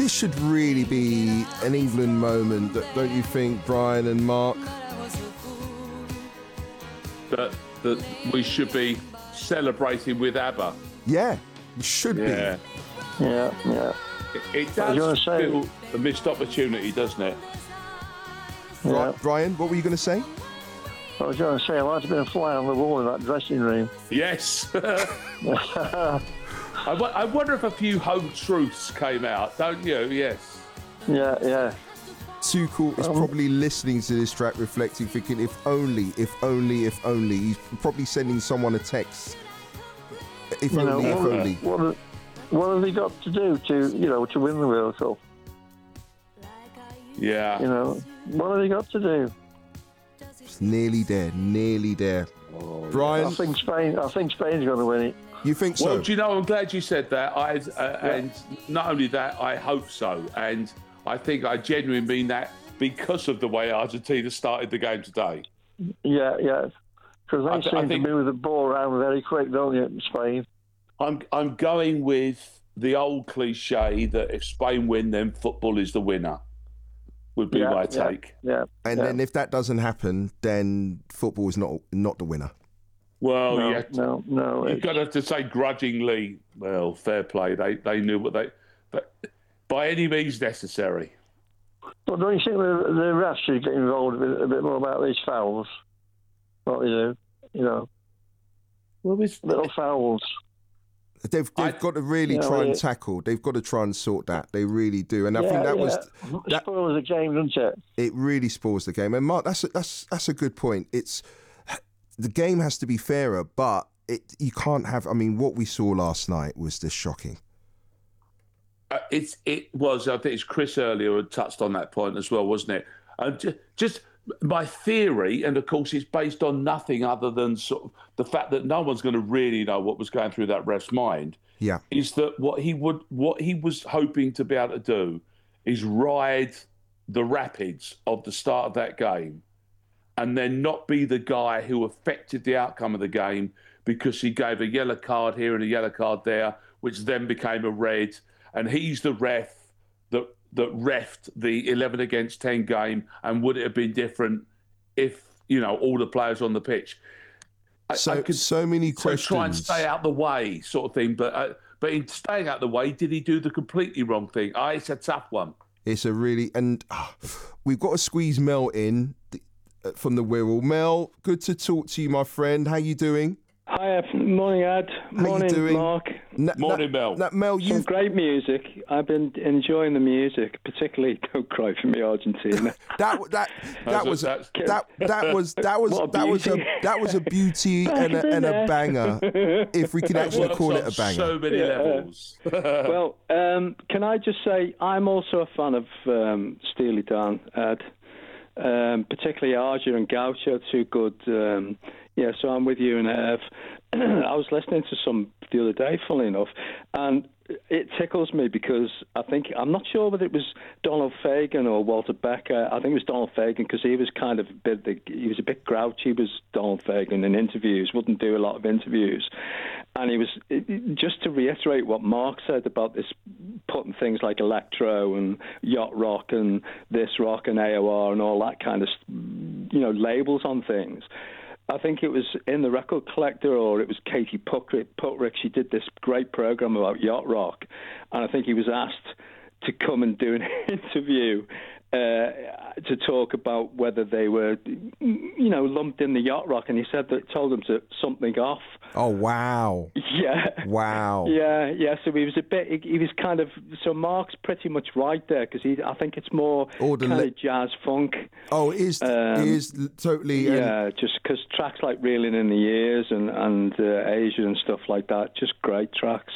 this should really be an England moment, don't you think, Brian and Mark? That we should be celebrating with ABBA. Yeah, it should be. Yeah. It does feel a missed opportunity, doesn't it? Yeah. Brian, what were you going to say? I was going to say, I'd like to be a fly on the wall in that dressing room. Yes. I wonder if a few home truths came out, don't you? Yes. Yeah. Tuchel is probably listening to this track, reflecting, thinking, if only. He's probably sending someone a text. If only. What have they got to do to win the World Cup? Yeah. What have they got to do? It's nearly there. Oh, Brian? I think Spain's going to win it. You think so? Well, do you know, I'm glad you said that. And not only that, I hope so. And I think I genuinely mean that because of the way Argentina started the game today. Yeah. Because they seem to move the ball around very quick, don't they, in Spain? I'm going with the old cliche that if Spain win, then football is the winner. Would be my take. Yeah. And then if that doesn't happen, then football is not the winner. Well, no. You've got to say grudgingly. Well, fair play. They knew what but by any means necessary. But don't you think the refs should get involved a bit more about these fouls? What they do, little fouls. They've got to really try and tackle. They've got to try and sort that. They really do. And I think that spoils the game, doesn't it? It really spoils the game. And Mark, that's a good point. The game has to be fairer, but you can't have. I mean, what we saw last night was just shocking. It was. I think it's Chris earlier had touched on that point as well, wasn't it? And just my theory, and of course it's based on nothing other than sort of the fact that no one's going to really know what was going through that ref's mind. Yeah, is that what he was hoping to be able to do is ride the rapids of the start of that game, and then not be the guy who affected the outcome of the game because he gave a yellow card here and a yellow card there, which then became a red, and he's the ref that refed the 11 against 10 game, and would it have been different if, all the players on the pitch? So many questions. Try and stay out the way sort of thing, but in staying out the way, did he do the completely wrong thing? It's a tough one. It's a really... And we've got to squeeze Mel in from the Wirral. Mel, good to talk to you, my friend. How you doing? Hi, morning, Ed. Morning, Mark. Morning, Mel. Mel, some great music. I've been enjoying the music, particularly "Don't Cry for Me, Argentina." that was a beauty and a banger. If we can actually call it a banger. So many levels. Well, can I just say I'm also a fan of Steely Dan, Ed. Particularly Arja and Gaucho, two good. So I'm with you and Ev. I was listening to some the other day, funnily enough, and it tickles me because I'm not sure whether it was Donald Fagen or Walter Becker. I think it was Donald Fagen because he was kind of he was a bit grouchy. Was Donald Fagen in interviews? Wouldn't do a lot of interviews, and he was just to reiterate what Mark said about this putting things like electro and yacht rock and this rock and AOR and all that kind of labels on things. I think it was in The Record Collector, or it was Katie Putrick. She did this great program about yacht rock, and I think he was asked to come and do an interview to talk about whether they were, lumped in the yacht rock, and he said that told them to something off. Oh wow! Yeah. Wow. Yeah. So he was a bit. He was kind of. So Mark's pretty much right there because I think it's more kind of jazz funk. Oh, it is totally. Yeah, just because tracks like "Reeling in the Years" and Asia and stuff like that, just great tracks.